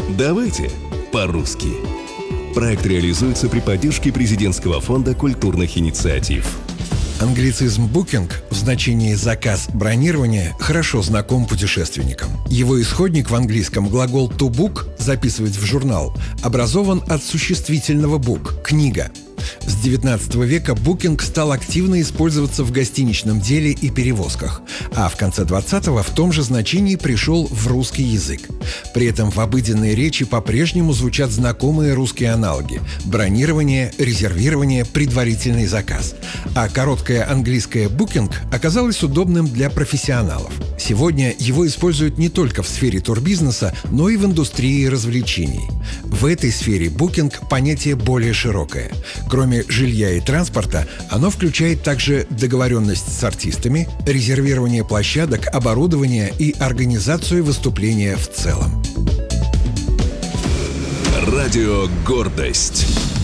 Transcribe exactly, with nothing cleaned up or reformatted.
Давайте по-русски. Проект реализуется при поддержке Президентского фонда культурных инициатив. Англицизм «booking» в значении «заказ бронирования» хорошо знаком путешественникам. Его исходник в английском глагол «to book» – «записывать в журнал» образован от существительного book – «книга». С девятнадцатого века букинг стал активно использоваться в гостиничном деле и перевозках, а в конце двадцатого в том же значении пришел в русский язык. При этом в обыденной речи по-прежнему звучат знакомые русские аналоги – бронирование, резервирование, предварительный заказ. А короткое английское «букинг» оказалось удобным для профессионалов. Сегодня его используют не только в сфере турбизнеса, но и в индустрии развлечений. В этой сфере букинг – понятие более широкое. Кроме жилья и транспорта, оно включает также договоренность с артистами, резервирование площадок, оборудование и организацию выступления в целом. Радио «Гордость».